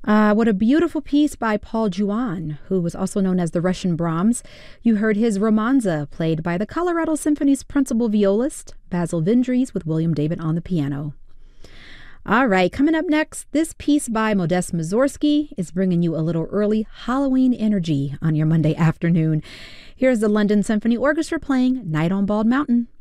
What a beautiful piece by Paul Juon, who was also known as the Russian Brahms. You heard his Romanza, played by the Colorado Symphony's principal violist, Basil Vindries, with William David on the piano. All right, coming up next, this piece by Modest Mussorgsky is bringing you a little early Halloween energy on your Monday afternoon. Here's the London Symphony Orchestra playing Night on Bald Mountain.